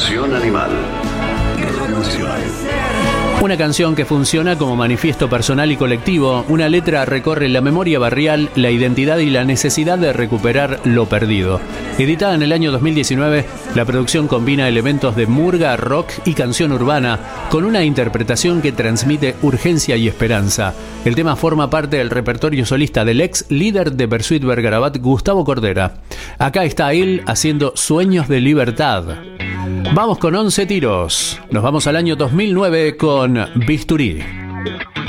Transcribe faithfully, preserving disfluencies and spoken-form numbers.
Nación Animal. Rock Nacional. Una canción que funciona como manifiesto personal y colectivo. Una letra recorre la memoria barrial, la identidad y la necesidad de recuperar lo perdido. Editada en el año dos mil diecinueve, la producción combina elementos de murga, rock y canción urbana con una interpretación que transmite urgencia y esperanza. El tema forma parte del repertorio solista del ex líder de Bersuit Vergarabat, Gustavo Cordera. Acá está él haciendo Sueños de Libertad. Vamos con once tiros. Nos vamos al año dos mil nueve con Bisturí.